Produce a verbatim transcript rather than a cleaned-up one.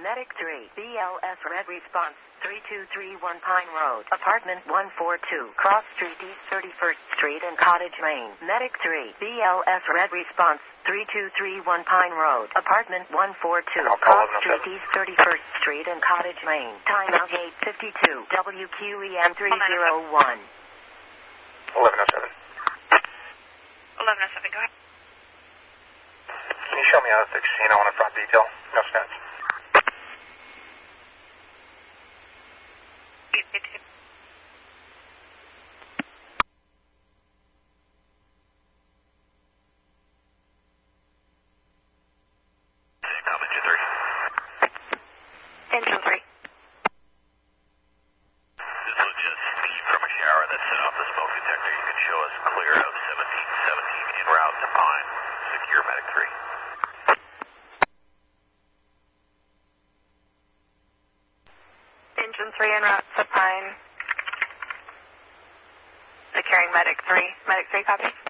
Medic three, B L S Red Response, three two three one Pine Road, Apartment one forty-two, Cross Street, East thirty-first Street and Cottage, Maine. Medic three, B L S Red Response, three two three one Pine Road, Apartment one forty-two, Cross Street, East thirty-first Street and Cottage, Maine. Timeout eight fifty-two, W Q E M three oh one. eleven oh seven. eleven oh seven, go ahead. Can you show me out of the casino on a front detail? No stats. Engine three. This was just steam from a shower that set off the smoke detector. You can show us clear of seventeen seventeen en route to Pine. Secure Medic three. Engine three en route to Pine. Securing Medic three. Medic three, copy.